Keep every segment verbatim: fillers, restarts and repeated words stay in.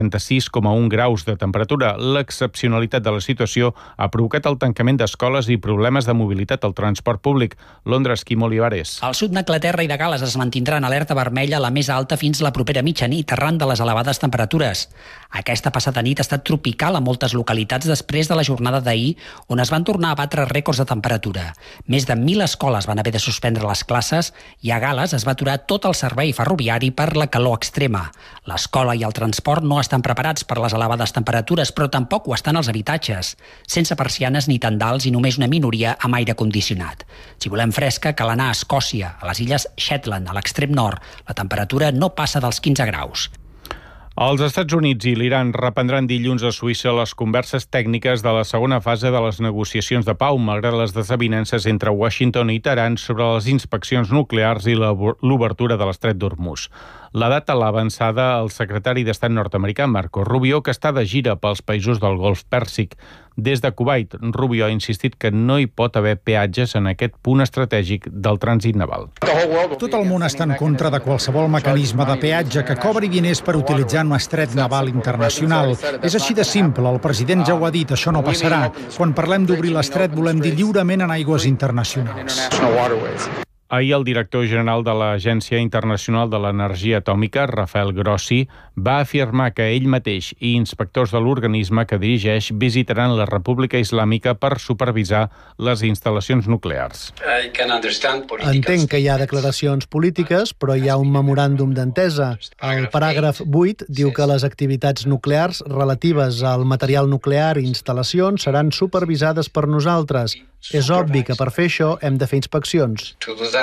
trenta-sis coma un graus de temperatura. L'excepcionalitat de la situació ha provocat el tancament d'escoles i problemes de mobilitat al transport públic. Londres, Quim Olivares. Al sud d'Anglaterra i de Gal·les es mantindrà en alerta vermella, la més alta fins la propera mitjanit, arran de les elevades temperatures. Aquesta passada nit ha estat tropical a moltes localitats després de la jornada d'ahir, on es van tornar a batre rècords de temperatura. Més de mil escoles van haver de suspendre les classes i a Gal·les es va aturar tot el servei ferroviari per la calor extrema. L'escola i el transport no estan preparats per les elevades temperatures, però tampoc ho estan els habitatges, sense persianes ni tendals i només una minoria amb aire condicionat. Si volem fresca, cal anar a Escòcia, a les illes Shetland, a l'extrem nord. La temperatura no passa dels quinze graus. Els Estats Units i l'Iran reprendran dilluns a Suïssa les converses tècniques de la segona fase de les negociacions de pau, malgrat les desavinences entre Washington i Teheran sobre les inspeccions nuclears i l'obertura de l'estret d'Hormuz. La data l'ha avançada el secretari d'Estat nord-americà, Marco Rubio, que està de gira pels països del Golf Pèrsic. Des de Kuwait, Rubio ha insistit que no hi pot haver peatges en aquest punt estratègic del trànsit naval. Tot el món està en contra de qualsevol mecanisme de peatge que cobri diners per utilitzar un estret naval internacional. És així de simple, el president ja ho ha dit, això no passarà. Quan parlem d'obrir l'estret volem dir lliurement en aigües internacionals. Ahir el director general de l'Agència Internacional de l'Energia Atòmica, Rafael Grossi, va afirmar que ell mateix i inspectors de l'organisme que dirigeix visitaran la República Islàmica per supervisar les instal·lacions nuclears. Entenc que hi ha declaracions polítiques, però hi ha un memoràndum d'entesa. El paràgraf vuit diu que les activitats nuclears relatives al material nuclear i instal·lacions seran supervisades per nosaltres. És obvi que per fer això hem de fer inspeccions.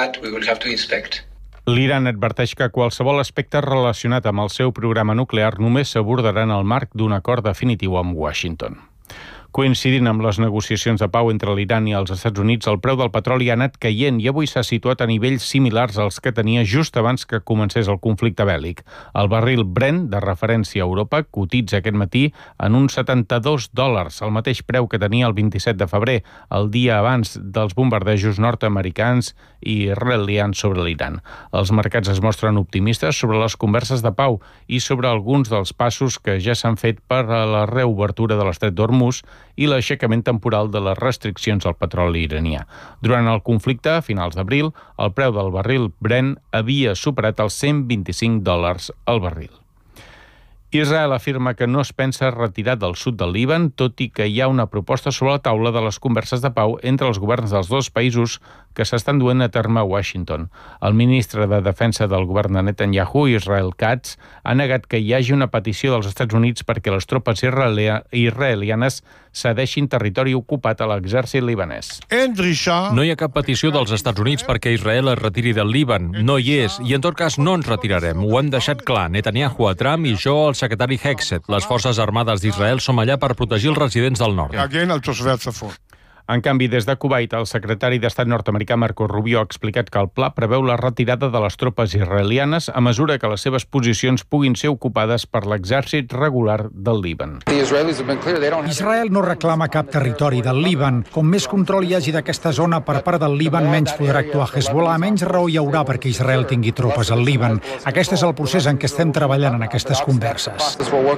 L'Iran adverteix que qualsevol aspecte relacionat amb el seu programa nuclear només s'abordarà en el marc d'un acord definitiu amb Washington. Coincidint amb les negociacions de pau entre l'Iran i els Estats Units, el preu del petroli ha anat caient i avui s'ha situat a nivells similars als que tenia just abans que comencés el conflicte bèl·lic. El barril Brent, de referència a Europa, cotitza aquest matí en uns setanta-dos dòlars, el mateix preu que tenia el vint-i-set de febrer, el dia abans dels bombardejos nord-americans i israelians sobre l'Iran. Els mercats es mostren optimistes sobre les converses de pau i sobre alguns dels passos que ja s'han fet per a la reobertura de l'estret d'Hormuz i l'aixecament temporal de les restriccions al petroli iranià. Durant el conflicte, a finals d'abril, el preu del barril Brent havia superat els cent vint-i-cinc dòlars al barril. Israel afirma que no es pensa retirar del sud del Líban, tot i que hi ha una proposta sobre la taula de les converses de pau entre els governs dels dos països que s'estan duent a terme a Washington. El ministre de Defensa del govern de Netanyahu, Israel Katz, ha negat que hi hagi una petició dels Estats Units perquè les tropes israelianes cedeixin territori ocupat a l'exèrcit libanès. No hi ha cap petició dels Estats Units perquè Israel es retiri del Líban. No hi és, i en tot cas no ens retirarem. Ho hem deixat clar, Netanyahu a Trump i jo al secretari Hexet. Les forces armades d'Israel som allà per protegir els residents del nord. En canvi, des de Kuwait, el secretari d'Estat nord-americà Marco Rubio ha explicat que el pla preveu la retirada de les tropes israelianes a mesura que les seves posicions puguin ser ocupades per l'exèrcit regular del Líban. Israel no reclama cap territori del Líban. Com més control hi hagi d'aquesta zona per part del Líban, menys podrà actuar Hezbollah, menys raó hi haurà perquè Israel tingui tropes al Líban. Aquest és el procés en què estem treballant en aquestes converses.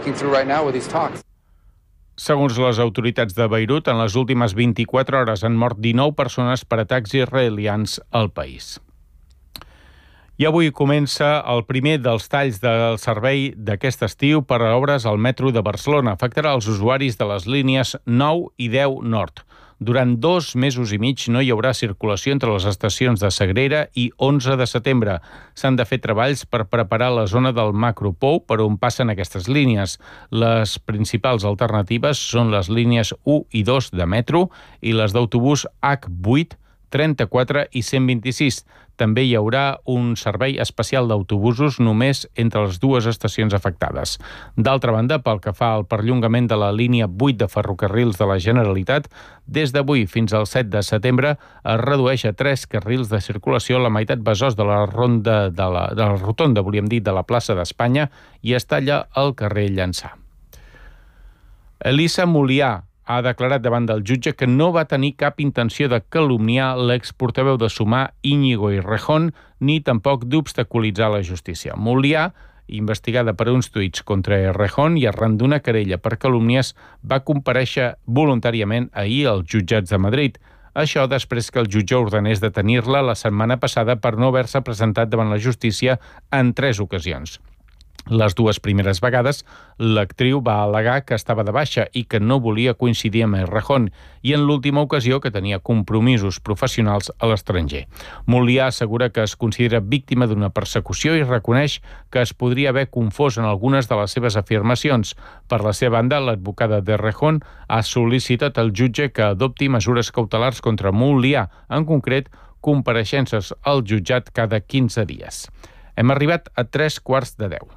Segons les autoritats de Beirut, en les últimes vint-i-quatre hores han mort dinou persones per atacs israelians al país. I avui comença el primer dels talls del servei d'aquest estiu per a obres al metro de Barcelona. Afectarà els usuaris de les línies nou i deu nord. Durant dos mesos i mig no hi haurà circulació entre les estacions de Sagrera i onze de setembre. S'han de fer treballs per preparar la zona del Macropou per on passen aquestes línies. Les principals alternatives són les línies u i dos de metro i les d'autobús hac vuit, trenta-quatre i cent vint-i-sis. També hi haurà un servei especial d'autobusos només entre les dues estacions afectades. D'altra banda, pel que fa al perllongament de la línia vuit de ferrocarrils de la Generalitat, des d'avui fins al set de setembre es redueix a tres carrils de circulació a la meitat besòs de la ronda de la, de la rotonda, volíem dir, de la plaça d'Espanya i es talla el carrer Llançà. Elisa Mulià ha declarat davant del jutge que no va tenir cap intenció de calumniar l'exportaveu de Sumar Íñigo Errejón ni tampoc d'obstaculitzar la justícia. Mulià investigada per uns tuits contra Errejón i arran d'una querella per calúmnies, va comparèixer voluntàriament ahir als jutjats de Madrid. Això després que el jutge ordenés detenir-la la setmana passada per no haver-se presentat davant la justícia en tres ocasions. Les dues primeres vegades, l'actriu va al·legar que estava de baixa i que no volia coincidir amb Errejón, i en l'última ocasió que tenia compromisos professionals a l'estranger. Montlià assegura que es considera víctima d'una persecució i reconeix que es podria haver confós en algunes de les seves afirmacions. Per la seva banda, l'advocada d'Errejón ha sol·licitat al jutge que adopti mesures cautelars contra Montlià, en concret, compareixences al jutjat cada quinze dies. Hem arribat a tres quarts de deu.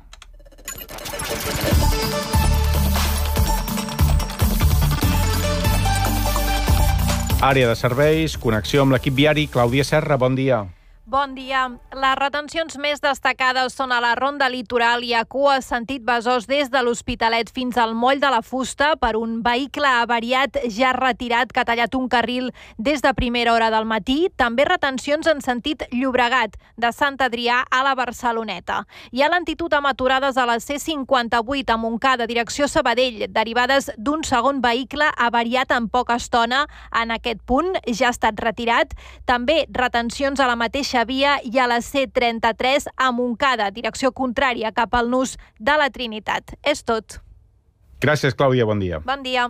Àrea de serveis, connexió amb l'equip viari. Clàudia Serra, bon dia. Bon dia. Les retencions més destacades són a la Ronda Litoral i a cua sentit Besòs des de l'Hospitalet fins al Moll de la Fusta per un vehicle avariat ja retirat que ha tallat un carril des de primera hora del matí. També retencions en sentit Llobregat, de Sant Adrià a la Barceloneta. Hi ha lentitud amb aturades a la C cinquanta-vuit a Montcada, direcció Sabadell, derivades d'un segon vehicle avariat en poca estona. En aquest punt ja ha estat retirat. També retencions a la mateixa via i a la C trenta-tres a Montcada, direcció contrària cap al nus de la Trinitat. És tot. Gràcies, Clàudia. Bon dia. Bon dia.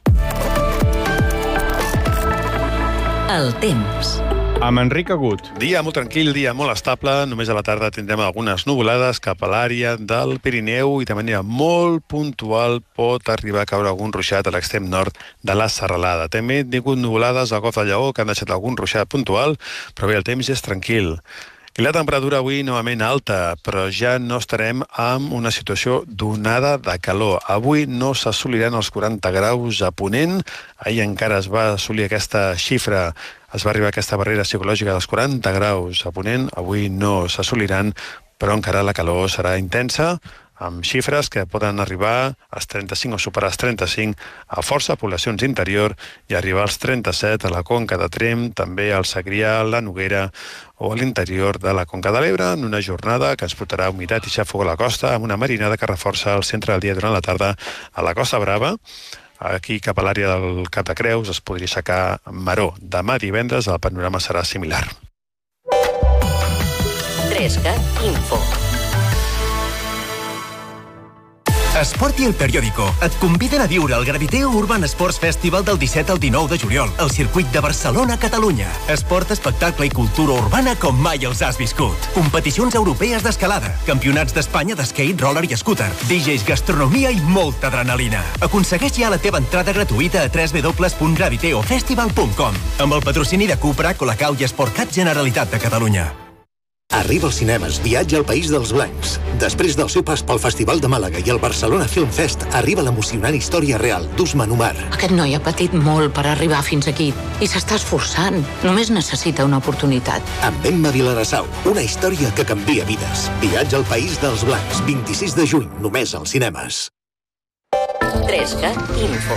El temps. Amb Enric Agut. Dia molt tranquil, dia molt estable. Només a la tarda tindrem algunes nuvolades cap a l'àrea del Pirineu i de manera molt puntual pot arribar a caure algun ruixat a l'extrem nord de la Serralada. També hem tingut nuvolades al Golf de Lleó que han deixat algun ruixat puntual, però bé, el temps és tranquil. I la temperatura avui novament alta, però ja no estarem en una situació d'onada de calor. Avui no s'assoliran els quaranta graus a Ponent. Ahir encara es va assolir aquesta xifra, es va arribar a aquesta barrera psicològica dels quaranta graus a Ponent. Avui no s'assoliran, però encara la calor serà intensa, amb xifres que poden arribar als trenta-cinc o superar els trenta-cinc a força poblacions interior i arribar als trenta-set a la Conca de Tremp, també al Segrià, la Noguera o a l'interior de la Conca de l'Ebre, en una jornada que ens portarà humitat i xàfec a la costa, amb una marinada que reforça el centre del dia durant la tarda a la Costa Brava. Aquí, cap a l'àrea del Cap de Creus, es podria aixecar maró. Demà divendres el panorama serà similar. Trescat Info. Esport i El Periódico et conviden a viure el Graviteo Urban Sports Festival del disset al dinou de juliol al circuit de Barcelona, Catalunya. Esport, espectacle i cultura urbana com mai els has viscut. Competicions europees d'escalada, campionats d'Espanya d'skate, roller i scooter, D Js, gastronomia i molta adrenalina. Aconsegueix ja la teva entrada gratuïta a w w w punt graviteo festival punt com amb el patrocini de Cupra, Colacau i Sportcat Generalitat de Catalunya. Arriba als cinemes Viatge al País dels Blancs. Després del seu pas pel Festival de Màlaga i el Barcelona Film Fest, arriba l'emocionant història real d'Usman Umar. Aquest noi ha patit molt per arribar fins aquí i s'està esforçant. Només necessita una oportunitat. Amb Emma Vilarassau, una història que canvia vides. Viatge al País dels Blancs, vint-i-sis de juny, només als cinemes. Trescat Info.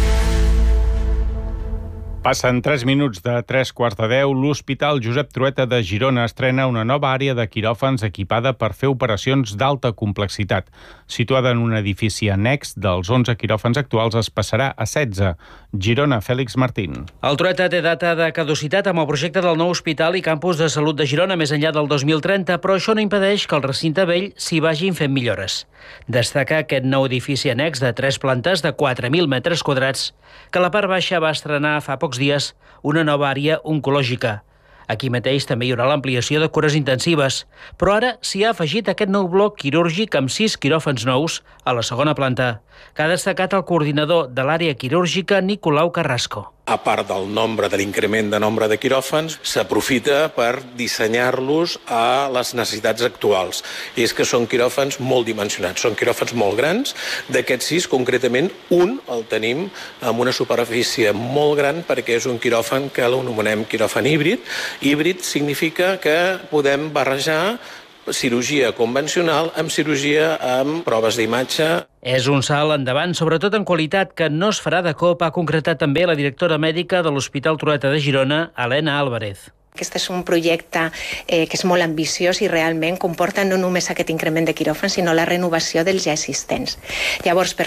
Passen tres minuts de tres quarts de deu. L'Hospital Josep Trueta de Girona estrena una nova àrea de quiròfans equipada per fer operacions d'alta complexitat. Situada en un edifici annex dels onze quiròfans actuals, es passarà a setze. Girona, Fèlix Martín. El Trueta té data de caducitat amb el projecte del nou hospital i campus de salut de Girona més enllà del dos mil trenta, però això no impedeix que el recinte vell s'hi vagin fent millores. Destaca aquest nou edifici annex de tres plantes de quatre mil metres quadrats, que la part baixa va estrenar fa pocs dies una nova àrea oncològica. Aquí mateix també hi haurà l'ampliació de cures intensives, però ara s'hi ha afegit aquest nou bloc quirúrgic amb sis quiròfans nous a la segona planta, que ha destacat el coordinador de l'àrea quirúrgica, Nicolau Carrasco. A part del nombre de l'increment de nombre de quiròfans, s'aprofita per dissenyar-los a les necessitats actuals. I és que són quiròfans molt dimensionats, són quiròfans molt grans. D'aquests sis, concretament, un el tenim amb una superfície molt gran perquè és un quiròfan que l'anomenem quiròfan híbrid. Híbrid significa que podem barrejar cirurgia convencional amb cirurgia amb proves d'imatge. És un salt endavant, sobretot en qualitat, que no es farà de cop, ha concretat també la directora mèdica de l'Hospital Trueta de Girona, Helena Álvarez. Aquest és un projecte eh, que és molt ambiciós i realment comporta no només aquest increment de quiròfans, sinó la renovació dels ja existents. Llavors, per